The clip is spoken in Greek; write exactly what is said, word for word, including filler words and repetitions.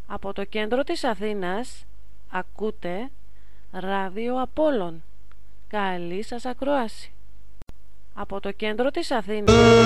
Από το κέντρο της Αθήνας ακούτε ράδιο Απόλλων. Καλή σας ακρόαση. Από το κέντρο της Αθήνας